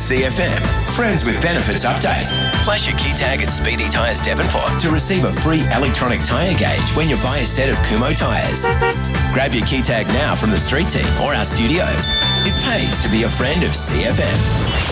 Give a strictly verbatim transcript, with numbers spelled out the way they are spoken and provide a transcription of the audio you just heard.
C F M Friends with Benefits update. Flash your key tag at Speedy Tyres Devonport to receive a free electronic tyre gauge when you buy a set of Kumho tyres. Grab your key tag now from the street team or our studios. It pays to be a friend of C F M.